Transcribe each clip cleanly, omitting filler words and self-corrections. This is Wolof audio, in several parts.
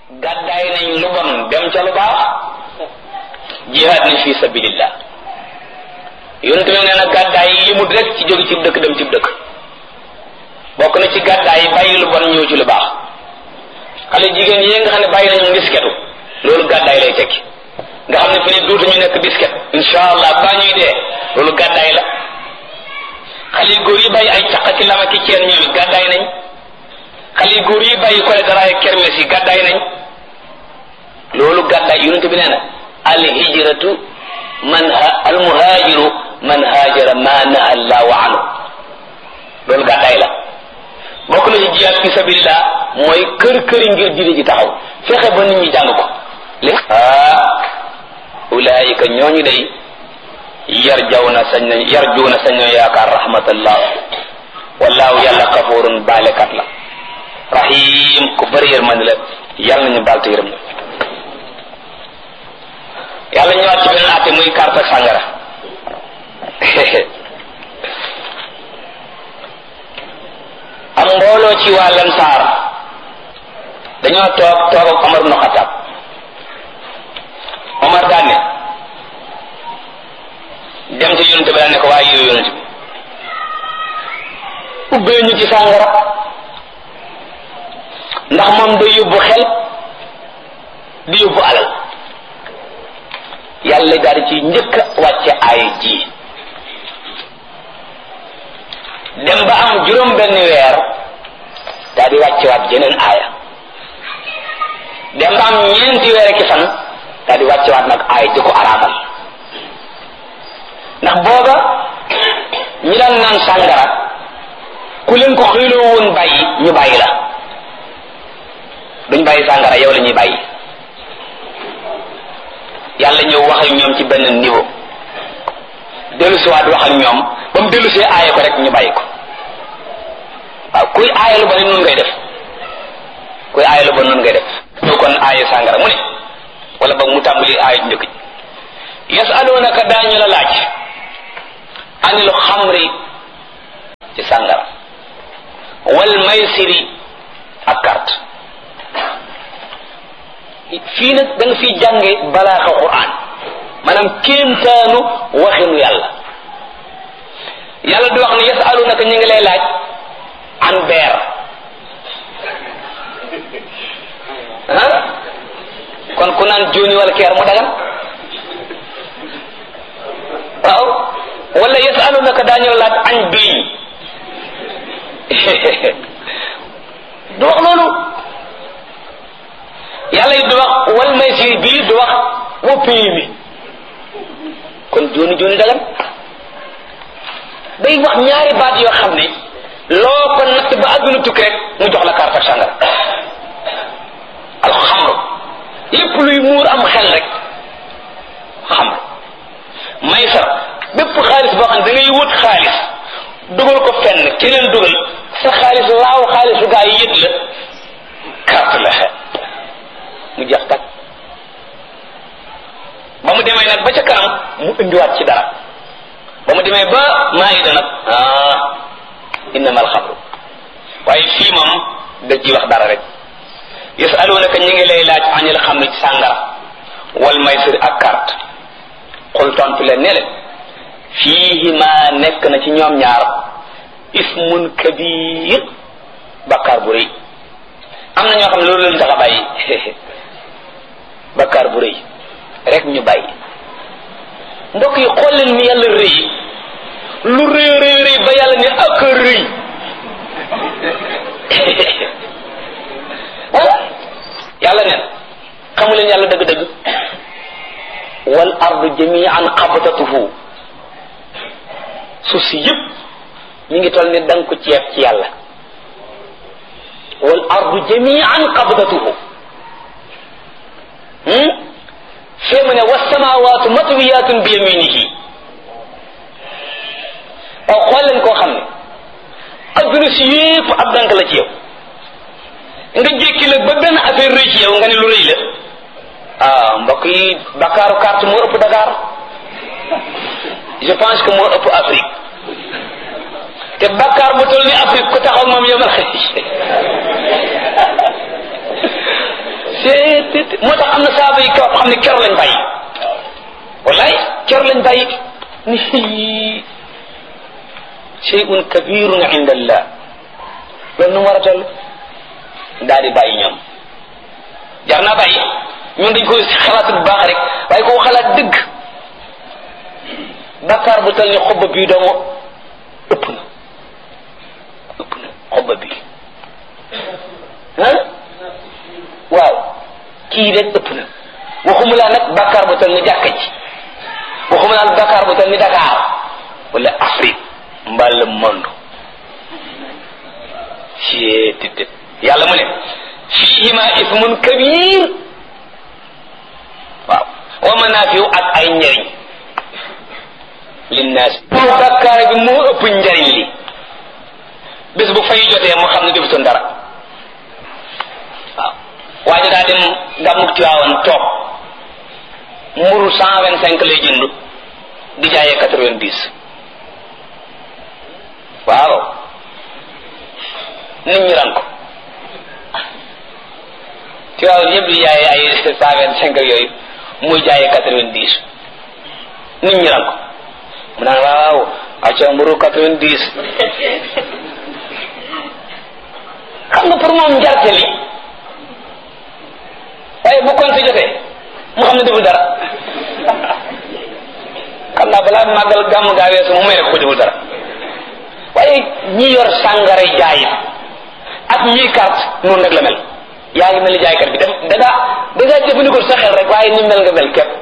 gàddaay nañ lu bon dem ca lu baax jihaad nañ fi sabilillah yonent bi nee na gàddaay yi limut rek ci jóge ci dëkk dem ci dëkk bokk na ci gàddaay yi bàyyi lu bon ñëw ci lu baax xale jigéen yi nga xam ne bàyyi nañu disketu loolu gàddaay lay tekki nga xam ne fi ne dootuñu nekk disket insha allah ba ñuy dee loolu gàddaay la xale yu góor yi bàyyi ay caq ki lama ki ceen ñoom it gàddaay nañ xale yu góor yi bàyyi kole daraay kermes yi gàddaay nañ loolu gàddaay yonent bi nee na al hijratu al muhajiru man hajara ma naha allahu anhu loolu gàddaay la bokk na ci jihaad fi sabilillah mooy kër ngir diine ji taxaw fexe ba nit ñi jàng ko ulaayika ñooñu day yarjuuna sañ nañ yaakaar rahmatallah wallahu yàlla xafuurun baalekat la rahim ku bëri yërmande la yàlla nañu baal te yërëm na yàlla ñëwaat ci beneen àtte muy carte ak sàngara am mbooloo ci waa Lansaar dañoo toog ak Omar ibn Khattab Omar daan ne dem ci yonent bi daan ne ko waaye yow yonent bi ubbee ñu ci sàngara ndax moom day yóbbu xel di yóbbu alal yàlla daal di ci njëkk a wàcce aaya ji dem ba am juróom benn weer daal di wàccewaat jeneen aaya dem ba am ñeenti weer ki fan daal di wàccewaat nag aaya di ko araamal ndax booba ñi daan naan sàngara ku leen ko xiiloo woon bàyyi ñu bàyyi la duñ bàyyi sàngara yow la ñuy bàyyi yàlla ñëw wax ak ñoom ci benn niveau dellusiwaat wax ak ñoom ba mu dellusee aaye ko rek ñu bàyyi ko waaw kuy aaye lu ba noonu ngay def kuy aaye lu ba noonu ngay def ñu kon aaye sàngara mu ne wala ba mu tàmbali aaye njëkk ji yasalunaka daañu la laaj anil xamri ci sàngara wal maysiri ak carte fii nag da nga fiy jànge balaaxa Qur'an maanaam kéemtaanu waxinu yàlla yàlla di wax ne yasalunaka ñu ngi lay laaj an beer kon ku naan jóoni wala keer mu dagan waaw wala yasalunaka daañu la laaj añ biiñ du wax loolu yàlla yi du wax wal maysir bii du wax woppi mi kon jooni jooni dagan day wax ñaari baat yoo xam ne loo ko natt ba àdduna tukki rek mu jox la carte ak sàngara alxamr lépp luy muur am xel rek xamr maysar bépp xaalis boo xam ne da ngay wut xaalis dugal ko fenn keneen dugal sa xaalis laaw xaalisu gaa yi yët la carte la mu jeex tak ba mu demee nag ba ca kanam mu indiwaat ci dara ba mu demee ba maayida nag innama alxamru waaye fii moom da ci wax dara rek yasalunaka ñi ngi lay laaj anil xamri ci sàngara wal maysir ak carte xul tontu leen ne leen fiihima nekk na ci ñoom ñaar ismun kabir bakkaar bu rëy am na ñoo xam ne loolu leen tax a bàyyi bakkaar bu rëy rek ñu bàyyi mbokk yi xool leen ni yàlla rëy lu rëy rëy rëy ba yàlla ne ak rëy yàlla neen xamu leen yàlla dëgg-dëgg wal ardu jami'an qabdatuhu suuf si yëpp mi ngi toll ni danga ko ceeb ci yàlla wal ardu jami'an qabdatuhu fee mu ne wassamawatu matwiyatun bi yaminihi waaw xool leen koo xam ne adduna si yëpp ab dank la ci yow nga jékki la ba benn affaire rëy ci yow nga ne lu rëy la mbokk yi Bakaaru carte moo ëpp Dakar je pense que moo ëpp Afrique te Bakar bu toll ni Afrique ku taxaw moom yomal xëy moo tax am na saaba yi koo xam ne keroog lañ bàyyi wallaay keroog lañ bàyyi ni shay'un kabirun inda allah loolu nu mu war a toll daal di bàyyi ñoom jar naa bàyyi ñun dañ koy xalaat bu baax rek waaye koo xalaat dëgg bakkaar bu tal ni xobba bii doomu ëpp na xobba bi ah waaw kii rek ëpp na waxuma laa nag bakkaar bu tal ni jàkka ji waxuma laa bakkaar bu tal ni Dakar wala Afrique mbaa le monde ci yàlla mu ne fiihima ismun kabir waaw wa manaafiu ak ay njariñ linnaas bakkaar bi moo ëpp njariñ li bés bu fay jotee mu xam ne defutoon dara waaw waa ji daa dem gàmmug Tiwaawan toog mburu 125 lay jënd di jaayee 90 waaw nit ñi ran ko Tiwaawan yëpp di jaayee ay 125 yooyu muy jaayee 90 nit ñi ran ko mu naan waaw acca mburu 90 xam nga pour moom njarte li waaye bu kon si jotee mu xam ne deful dara xam naa balaa màggal gàmm gaa weesu mu may rek ko deful dara waaye ñi yor sàngara jaayit ak ñiy carte noonu rek la mel yaa ngi mel ni jaaykat bi dangaa jëfandikoo sa xel rek waaye ni mel nga mel képp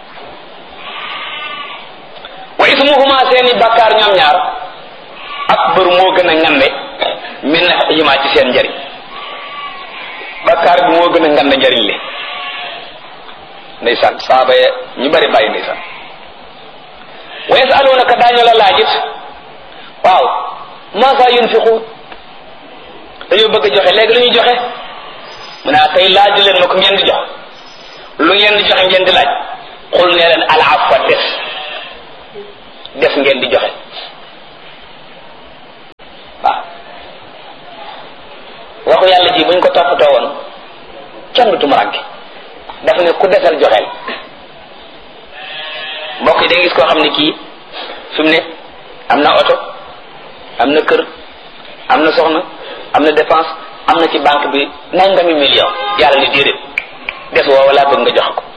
wa ismuhuma seeni bakkaar ñoom ñaar akbar moo gën a ngande min nafihima ci seen njariñ bakkaar bi moo gën a ngande njariñ li ndeysaan saaba ye ñu bari bàyyi ndeysaan wa yasalunaka daañu la laajit waaw maasa yunfiqun dañoo bëgg a joxe léegi lu ñuy joxe mu ne tey laaju leen ma ko ngeen di jox lu ngeen di joxe ngeen di laaj xul ne leen al afwa des ngeen di joxe waaw waxu yàlla ji buñ ko toppatoo woon kenn du tumuranke dafa ne ku desal joxeel mbokk yi da nga gis koo xam ne kii fi mu ne am na oto am na kër am na soxna am na dépense am na ci banque bi nangami million yàlla ni déedéet des woo wala bëgg nga joxe ko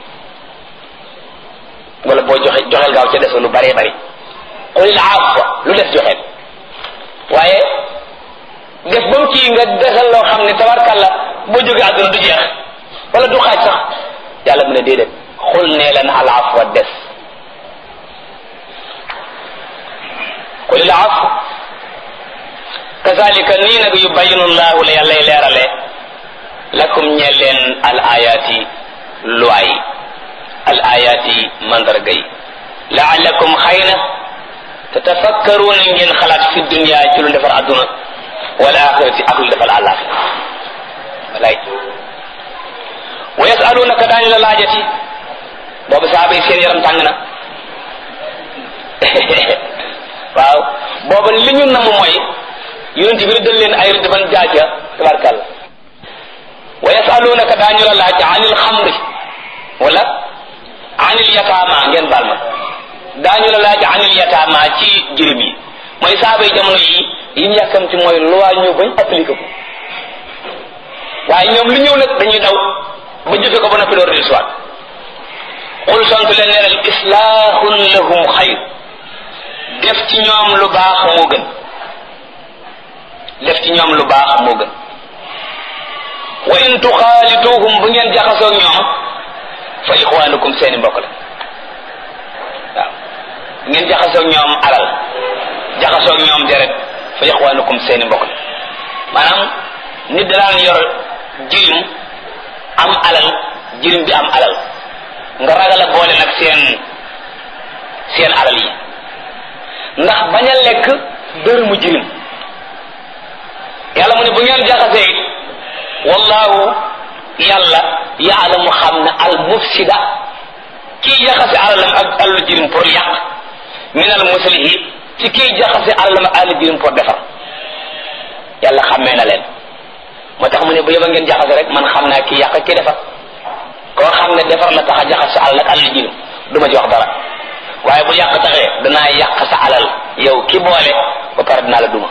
wala boo joxeel gaaw ca des lu baree bari qulil afwa lu des joxeel waaye def ba mu kii nga desal loo xam ne tabarkàlla boo jógee àdduna du jeex wala du xaaj sax yàlla mu ne déedéet xul nee leen al afwa des qulil afwa kazalika nii nag yubayinu llahu la yàllay leerale lakum ñeel leen al ayati luwaay al ayati mandarga yi laallakum xëy na tatafakkaruuna ngeen xalaat fi dunya ci lu defar adduna wala axirati ak lu defal àllaaxira walay wa yasalunaka daañu la laajati boobu saaba yi seen yaram tàng na waaw booba li ñu namm mooy yonent bi dal leen ay rëdd ban jaaja tabarkàlla wa yasalunaka daañu la laaj anil xamri wala anil yataama ngeen baal ma daañu la laaj anil yataama ci jirim yi mooy saaba yi jamono yi ñu yàkkamti mooy loi ñëw bañ appliqué ko waaye ñoom lu ñëw nag dañuy daw ba jëfe ko ba noppi door di soit xul sant leen ne leen islaahun lahum xayr def ci ñoom lu baax moo gën def ci ñoom lu baax moo gën wa in tuxaalituhum bu ngeen jaxasoo ñoom fa ixwaanukum seeni mbokk la waaw bu ngeen jaxasoo ñoom alal jaxasoo ñoom deret fa ixwaanukum seeni mbokk la maanaam nit daan yor jirim am alal jirim bi am alal nga ragal a boole nag seen alal yi ndax bañ a lekk dërëmu jirim yàlla mu ne bu ngeen jaxasee it wallahu yàlla yaalamu xam ne al mufsida kii jaxase alalam ak alalu jirim pour yàq min al muslihi ci kii jaxase alalam ak alalu jirim pour defar yàlla xammee na leen moo tax mu ne bu yëba ngeen jaxase rek man xam naa kii yàq ak kii defar xam ne defar la tax a jaxas sa alal ak alal ji du ma ci wax dara waaye bu yàq taxee danaa yàq sa alal yow ki boole ba pare dinaa la duma.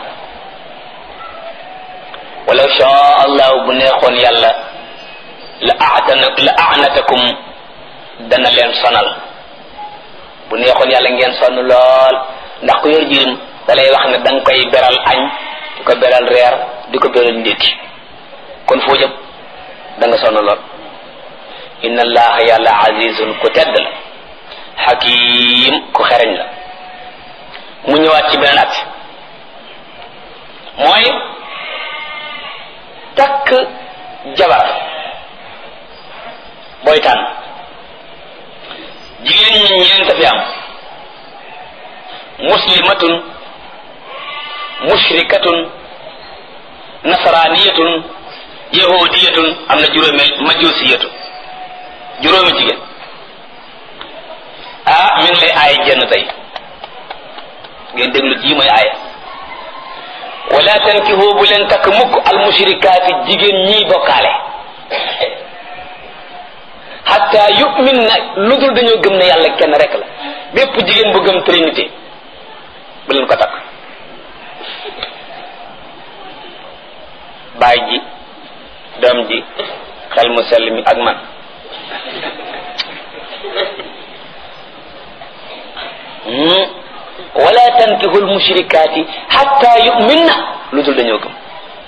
walaw shaa allahu bu neexoon yàlla la a'natakum dana leen sonal. bu neexoon yàlla ngeen sonn lool ndax ku yor jirim da lay wax ne da nga koy beral añ di ko beral reer di ko beral ndékki kon foo jëm da nga sonn lool. inna allaha yàlla azizun ku tedd la hakim ku xereñ la. mu ñëwaat ci beneen at mooy takk jabar booy tànn jigéen ñi ñeent fi am muslimatun mushrikatun nasraniyatun yahudiyatun am na majusiyatun juróomi jigéen. mi ngi lay aaya jenn tey ngeen déglu ji mooy aaya wala tankihu bu leen takk mukk al mushrikaati jigéen ñiy bokkaale hatta yu'min na lu dul dañoo gëm ne yàlla kenn rek la. bépp jigéen bu gëm trinité bu leen ko takk. baay ji doom ji xel mu sell mi ak man wala tankihul mushrikaati hatta yu'minna lu dul dañoo gëm.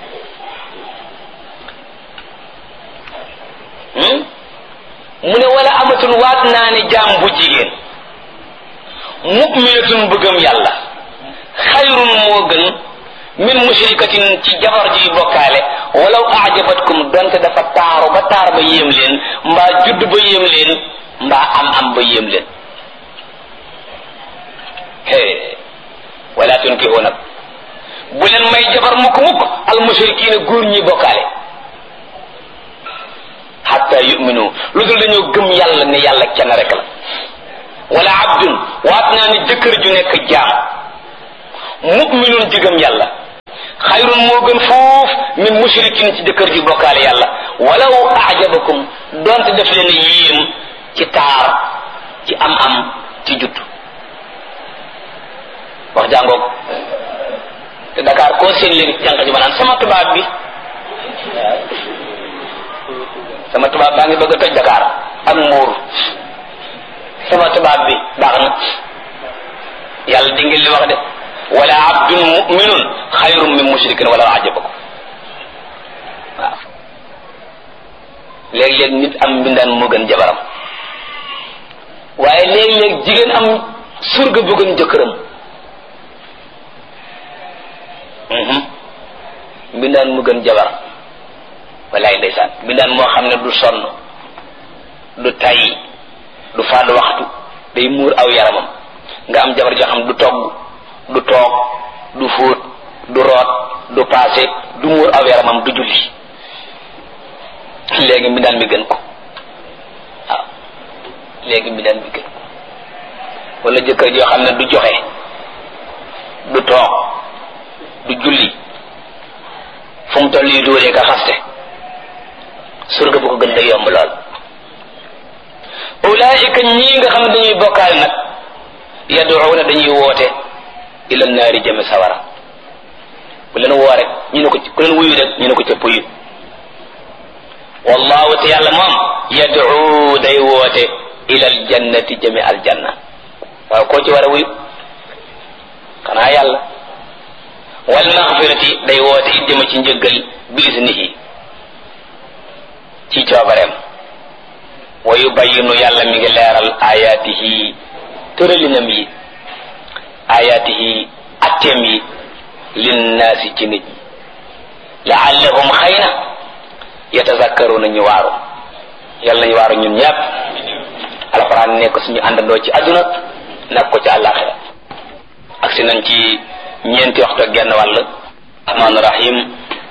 mu ne wala amatun waat naa ne jaam bu jigéen mu'minatun bu gëm yàlla xayrun moo gën min mushrikatin ci jabar ji bokkaale walaw a'jabatkum donte dafa taaru ba taar ba yéem leen mbaa judd ba yéem leen mbaa am ba yéem leen. wala tunkihu nag bu leen may jabar mukk al mushrikiina góor ñi bokkaale hatta yu'minu lu dul dañoo gëm yàlla ne yàlla kenn rek la. wala abdun waat naa ne jëkkër ju nekk jaam mu'minun ji gëm yàlla xayrun moo gën foof min mushrikin ci jëkkër ji bokkaale yàlla walaw a'jabakum donte def leen yéem ci taar ci am ci judd. wax jàngoog te Dakar koo seen léegi jànq ji ma naan sama tubaab bi sama tubaab baa ngi bëgg a toj Dakar ak Mbuur sama tubaab bi baax na yàlla di ngeen li wax de wala abdun mu'minun xayrun min mushrikin wala ajabakum. waaw léeg-léeg nit am mbindaan moo gën jabaram waaye léeg-léeg jigéen am surga bu gën jëkkëram. mbindaan mu gën jabar wallaay ndeysaan mbindaan moo xam ne du sonn du tay du fadd waxtu day muur aw yaramam nga am jabar joo xam du togg du toog du fóot du root du paase du muur aw yaramam du julli léegi mbindaan mi gën ko. waaw léegi mbindaan mi gën ko wala jëkkër joo xam ne du joxe du toog du julli fu mu toll yi dóoree ka xaste surga bu ko gën day yomb lool. ulaika ñii nga xam ne dañuy bokkaale nag yad'una dañuy woote ila naari jëme sawara. ku leen woo rek ñu ne ko ku leen wuyu rek ñu ne ko ca puyu. wallahu te yàlla moom yad'u day woote ila aljannati jëme aljanna. waaw koo ci war a wuyu xanaa yàlla. wal maghfirati day woote it jëme ci njëggal bi isnihi ci coobareem. wa yubayyinu yàlla mi ngi leeral ayatihi tëralinam yi ayatihi atteem yi linnaasi ci nit ñi laallahum xëy na yatazakkaruna ñu waaru. yàlla nañu waaru ñun ñëpp. alxuraan nekk suñu àndandoo ci àdduna nag ko ci àllaaxira. ak si nañ ci ñeenti waxtu ak genn wàll. rahmaan rahim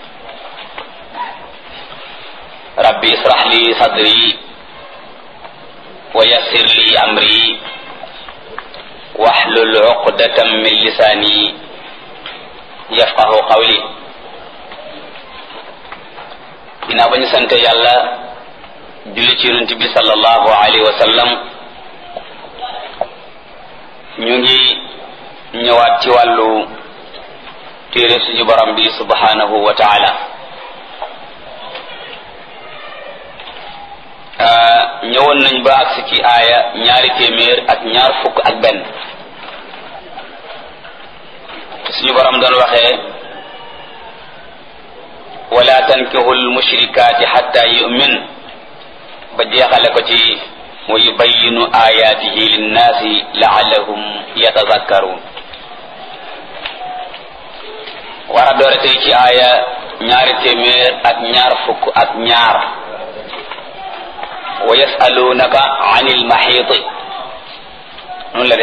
rabbi israh li sadri wa yassir li amri wahlul uqdatan min lisani yafqahu qawli. ginnaaw ba ñu sante yàlla julli ci yonent bi sallallahu alayhi wa sallam ñu ngi ñëwaat ci wàllu téere suñu borom bi subhanahu wa taala ñëwoon nañ ba agsi ci aaya 221 suñu borom doon waxee wala tankihu almushrikati hatta yu'min ba jeexale ko ci wa yubayyinu ayatihi linnaasi la'allahum yatazakkarun war a doore tey ci aaya 222 wa yasalunaka anil mahiiti noonu la de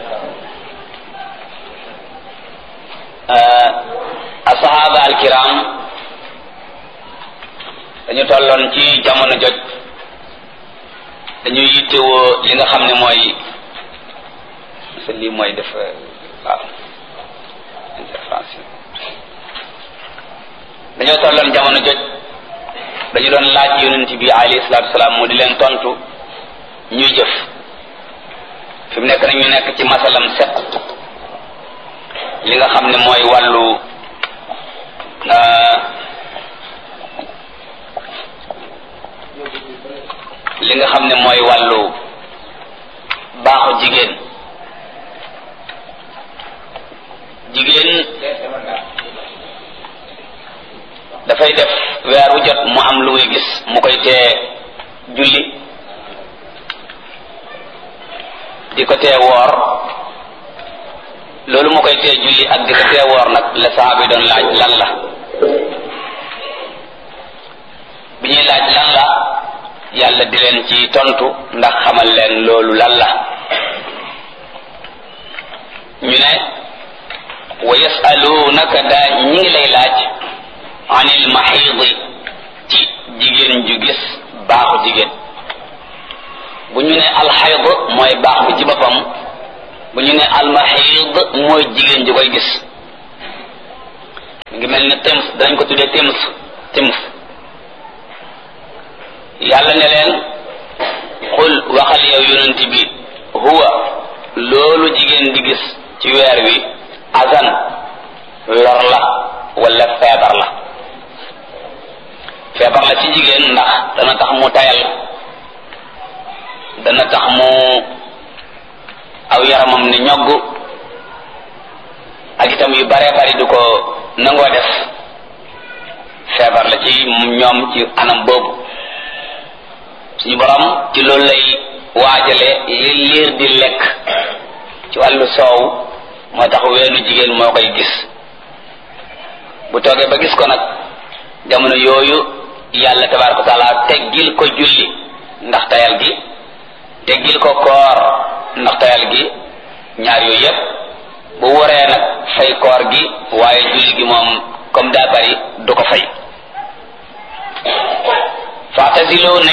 asahaba alkiram dañu tolloon ci jamono joj dañuy yittewoo li nga xam ne mooy lii mooy def waaw interférence dañoo tolloon jamono joj dañu doon laaj yonent bi alayhi salaatu wasalaam mu di leen tontu ñuy jëf fi mu nekk nag ñu nekk ci masalam set li nga xam ne mooy wàllu li nga xam ne mooy wàllu baaxu jigéen dafay def weer wu jot mu am lu muy gis mu koy tee julli di ko tee woor loolu mu koy tee julli ak di ko tee woor nag la sahaaba yi doon laaj lan la bi ñuy laaj lan la yàlla di leen ci tontu ndax xamal leen loolu lan la ñu ne wa yasalunaka daa ñi ngi lay laaj anil mahidi ci jigéen ju gis baaxu jigéen bu ñu ne alxayd mooy baax bi ci boppam bu ñu ne almahid mooy jigéen ju koy gis ngi mel ni tims dañ ko tuddee tims yàlla ne leen xul waxal yow yonent bi huwa loolu jigéen di gis ci weer wi azan lor la wala feebar la ci jigéen ndax dana tax mu tayal dana tax mu aw yaramam ni ñogg ak itam yu bare bari du ko nangoo def feebar la ci ñoom ci anam boobu suñu borom ci loolu lay waajale li liir di lekk ci wàllu soow moo tax weenu jigéen moo koy gis bu toogee ba gis ko nag jamono yooyu yàlla tabaaraka wa taala teggil ko julli ndax tayal gi teggil ko koor ndax tayal gi ñaar yooyu yépp bu waree nag fay koor gi waaye julli gi moom comme daa bari du ko fay fa'tazilu na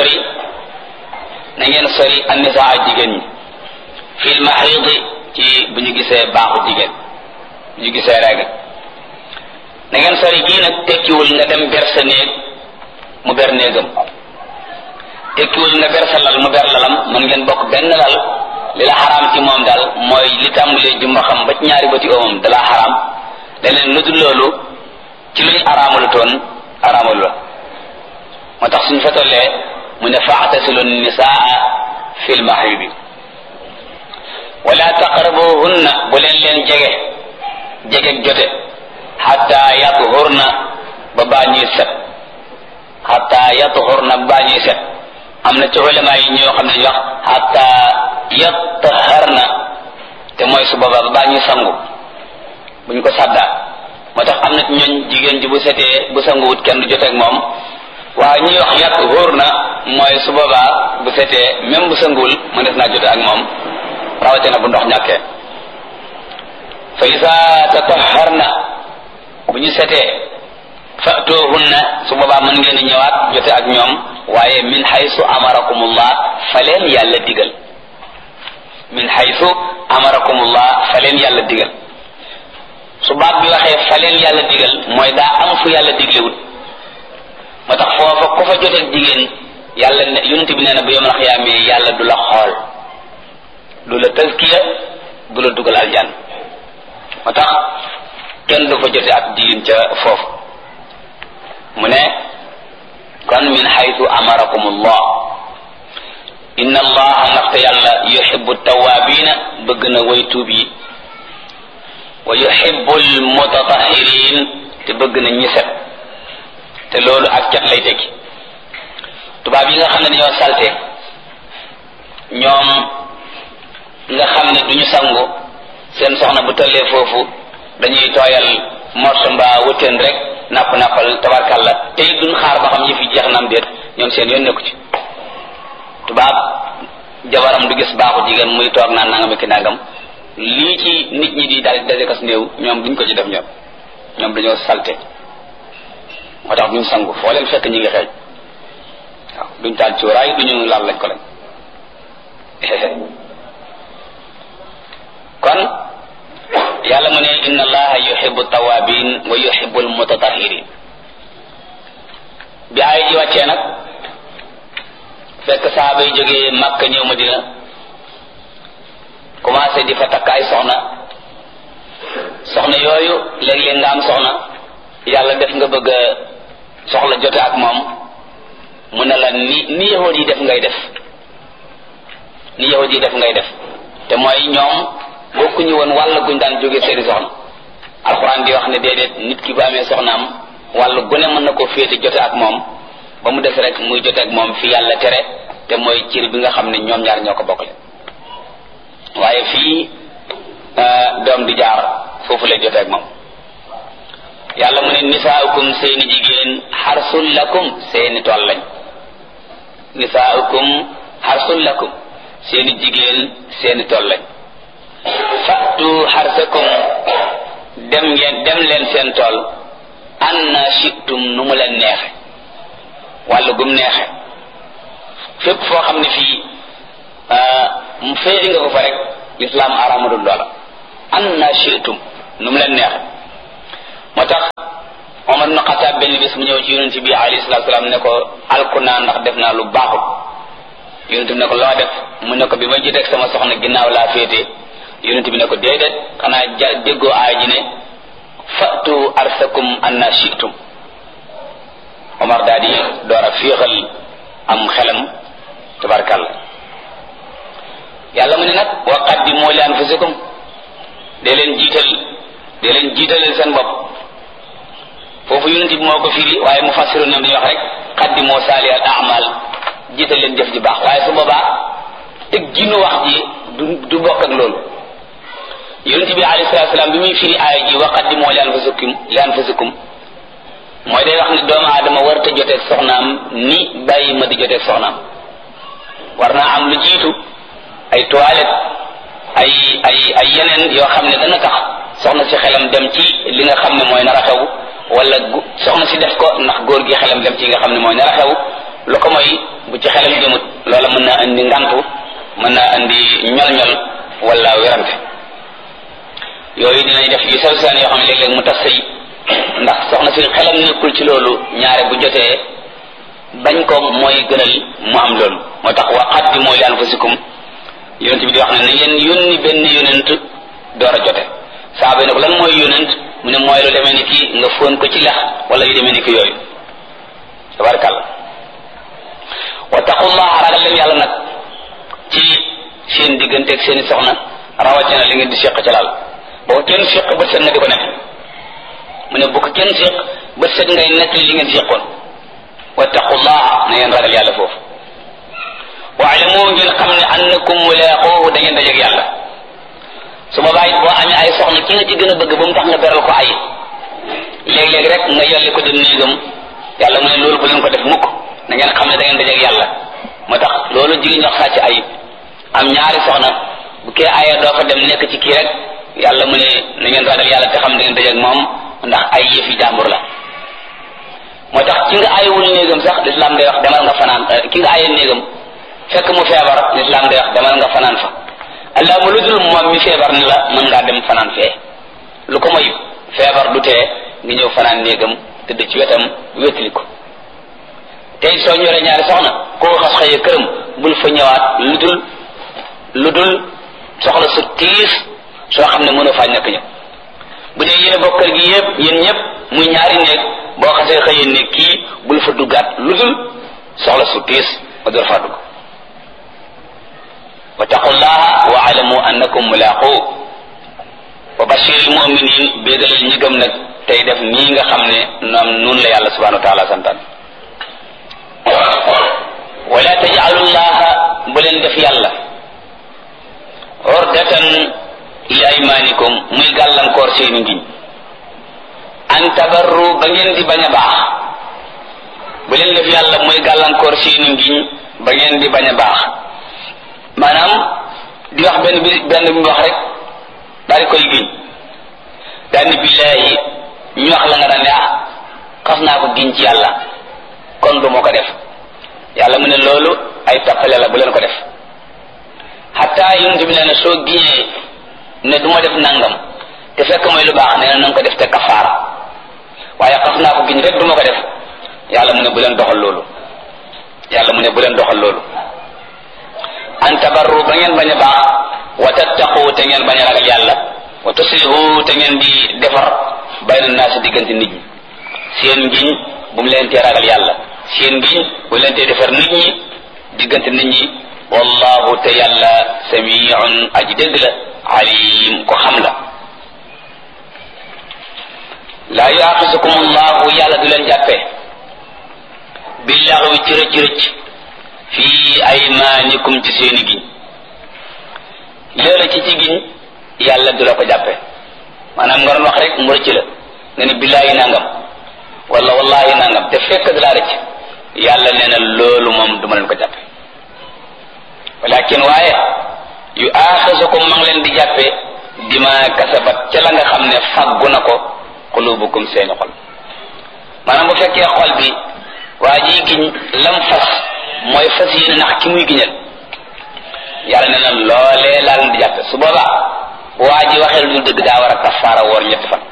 ngeen sori an-nisaa jigéen ñi fil mahidi ci bu ñu gisee baaxu jigéen bu ñu gisee règle na ngeen sori gii nag tekkiwul nga dem ber sa néeg mu ber néegam tekkiwul nga ber sa lal mu ber lalam mën ngeen bokk benn lal li la xaraam ci moom daal mooy li tàmbalee jumba xam ba ci ñaari bëti oomam dala xaraam leneen lu dul loolu ci luñ araamalu toon araamalu la moo tax suñ fa tollee mu ne fa'tasilu nisaa fil mahidi wala taqrabuhunna bu leen jege jote hatta yathurna ba baa ñuy set hatta yathurna ba baa ñuy set am na ci ulama yi ñoo xam ne ñu wax hatta yattaharna te mooy su boobaa ba baa ñuy sangu bu ñu ko sàddaa moo tax am na ci ñooñ jigéen ji bu setee bu sanguwut kenn du joteeg moom waaye ñuy wax yathurna mooy su boobaa bu setee même bu sanguwul mu des naa jote ak moom rawatina bu ndox ñàkkee fa isa tatahharna bu ñu setee fa'tuhunna su boobaa mën ngeen ñëwaat jote ak ñoom waaye min haythu amarakumullah fa leen yàlla digal min haythu amarakumullah fa leen yàlla digal su baat bi waxee fa leen yàlla digal mooy daa am fu yàlla diglewut moo tax foofa ku fa joteeg jigéen yàlla ne yonent bi nee na bu yawmal xiyaamee yàlla du la xool, du la tazkiya, du la dugal aljanna. moo tax kenn du fa jote ak jigéen ca foofu. mu ne kon min haythu amarakum allah, inna allaha ndaxte yàlla yuhibbu tawaabiina bëgg na way tuub yi, wa yuhibbu almutatahirin te bëgg na ñi set. te loolu ak cat lay tekki. tubaab yi nga xam ne dañoo salte, ñoom nga xam ne duñu sangu, seen soxna bu tollee foofu dañuy tooyal morso mbaa wëteen rek nappal tabarkalla te it duñ xaar ba xam yi fi jeex na am déet, ñoom seen yoon nekku ci. tubaab jabaram du gis baaxu jigéen muy toog naan nangam ki nangam, lii ci nit ñi di daal dajekas néew ñoom duñ ko ci def. ñoom dañoo salte, moo tax duñ sangu foo leen fekk ñi ngi xeeñ. waaw duñ taal cuuraay duñu laal lañ ko lañ. kon yàlla mu ne inna allaha yuhibbu tawabin wa yuhibbu almutatahirin. bi ay ji wàccee nag fekk saaba yi jógee Makka ñëw Madina commencé di fa takk ay soxna yooyu léeg-léeg nga am soxna yàlla def nga bëgg a soxla jote ak moom, mu ne la ni yahud yi def ngay def, ni yahud yi def ngay def. te mooy ñoom bokkuñu woon wàll guñ daan jóge seeni soxna. alxuraan di wax ne déedéet, nit ki bu amee soxnaam wàll gune mën na ko féete jote ak moom, ba mu des rek muy jote ak moom fi yàlla tere, te mooy cër bi nga xam ne ñoom ñaar ñoo ko bokkle. waaye fii doom di jaar foofu lay jote ak moom. yàlla mu ne nisaaukum seeni jigéen xarsul lakum seeni tool lañ. nisaaukum xarsul lakum seeni jigéen seeni tool lañ. fatu xarsakum dem leen seen tool anna shi'tum nu mu leen neexe, wàllu gum neexe. fépp foo xam ne fii mu féeri nga ko fa rek lislaam aramadul loola. anna shi'tum nu mu leen neexe. moo tax Omar ibn Xattaab benn bis mu ñëw ci yonent bi alayhi salaatu salaam ne ko alku naa ndax def naa lu baaxul. yonent bi ne ko loo def, mu ne ko bi ma jiteeg sama soxna ginnaaw laa féete. yonent bi ne ko déedéet, xanaa déggoo aay ji ne fatu arsakum anna shi'tum. Omar daal di door a féexal am xelam tabarkalla. yàlla mu ne nag wa qaddimu li anfusikum, dee leen jiitalal seen bopp. foofu yonent bi moo ko firi, waaye mu fassiru ñoom dañuy wax rek qaddimu salihal a'mal, jiital leen jëf ji baax. waaye su boobaa teg ginu wax ji du bokk ak loolu. yonent bi alayhi salaatu salaam bi muy firi aaya ji wa qaddimu li anfusikum mooy day wax ne doomu aadama war ta joteeg soxnaam ni bàyyi ma di joteeg soxnaam. war naa am lu jiitu ay toilette ay yeneen yoo xam ne dana tax soxna si xelam dem ci li nga xam ne mooy nar a xew, wala soxna si def ko ndax góor gi xelam dem ci nga xam ne mooy nar a xew. lu ko mooy bu ci xelam jëmut loola mën naa indi ngantu, mën naa indi ñol-ñol wala werante. yooyu dinañ def yu sew seen yoo xam ne léeg-léeg mu tas sëy, ndax soxna si xelam nekkul ci loolu, ñaare bu jotee bañ ko mooy gënal mu am loolu. moo tax wa qaddimu li anfusikum yonent bi di wax ne na ngeen yónni benn yonent door a jote. saaba yi ne ko lan mooy yonent, mu ne mooy lu demee ni ki nga fóon ko ci lex wala yu demee ni ki yooyu. tabarakàllah. wattaqullaha, ragal leen yàlla nag ci seen digganteeg seeni soxna, rawatina li ngeen di seq ca laal. boo kenn seq bët set nga di ko nekk, mu ne bu ko kenn seq bët set ngay nekk li ngeen seqoon. wattaqullaha, na ngeen ragal yàlla foofu. waalamu, ngeen xam ne annakum mulaaquuhu, da ngeen dajeeg yàlla. su boobaa it boo amee ay soxna ki nga ci gën a bëgg ba mu tax nga beral ko ay léeg-léeg rek nga yolli ko dem néegam, yàlla mu ne loolu bu leen ko def mukk, na ngeen xam ne da ngeen dajeeg yàlla. moo tax loolu jigéen ñox sàcc ay am ñaari soxna, bu kee aya doo fa dem nekk ci kii rek, yàlla mu ne na ngeen ragal yàlla te xam da ngeen dajeeg moom, ndax ay yëfi jàmbur la. moo tax ki nga ayewul néegam sax lislaam day wax demal nga fanaan. ki nga aye néegam fekk mu feebar, lislaam day wax demal nga fanaan fa. allah mu lu dul moom mi feebar ni la mën ngaa dem fanaan fee. lu ko moy feebar du tee nga ñëw fanaan néegam tëdd ci wetam wétali ko. tey soo ñoree ñaari soxna koo xas xëyee këram bul fa ñëwaat lu dul soxla su tiis soo xam ne mënoo faa ñàkk ñëw. bu dee yéen a bokk kër gi yëpp yéen ñëpp muy ñaari néeg boo xasee xëyee ne kii bul fa duggaat lu dul soxla su tiis nga door faa dugg. wattaqullaha wa alamu annakum mulaqu wa bashiril mu'minin bégalal ñi gëm nag tey def nii nga xam ne noom nun la yàlla subhanahu wa taala santaan. wala taj'alullaha bu leen def yàlla ordatan li aymanikum muy gàllankoor seeni ngiñ an tabarru ba ngeen di bañ a baax. bu leen def yàlla muy gàllankoor seeni ngiñ ba ngeen di bañ a baax. maanaam di wax benn bi wax rek daal di koy giñ daal ni billaahi ñu wax la nga daan ne xas naa ko giñ ci yàlla kon du moo ko def. yàlla mu ne loolu ay tappale la bu leen ko def. xataa yonent bi nee na soo giñee ne du ma def nangam te fekk mooy lu baax nee na nanga ko def te kafaara waaye xas naa ko giñ rek du ma ko def yàlla mu ne bu leen doxal loolu. yàlla mu ne bu leen doxal loolu. an tabarru ba ngeen bañ a baax wa tattaqu te ngeen bañ a ragal yàlla wa tuslihu te ngeen di defar bayna naasi diggante nit ñi. seen ngiñ bu mu leen tee ragal yàlla seen ngiñ bu mu leen tee defar nit ñi diggante nit ñi. wallahu te yàlla samiun aji dégg la alim ko xam la. laa yuaxisukum allahu yàlla du leen jàppee billaxwi ci rëcc rëcc fii aymaanikum ci seeni giñ. loola ci giñ yàlla du la ko jàppe maanaam nga doon wax rek mu rëcc la nga ni billaahi nangam wala wallahi nangam te fekk da laa rëcc yàlla nee na loolu moom du ma leen ko jàppe. walakin waaye yu aaxisukum ma ngi leen di jàppe dima kasabat ca la nga xam ne faggu na ko qulubukum seeni xol. maanaam bu fekkee xol bi waa ji giñ lam fas mooy fas yéene nax ki muy giñal yàlla nee na loolee laa leen di jàppe. su boobaa waa ji waxee lu dëgg daa war a kafaara woor ñetti fan.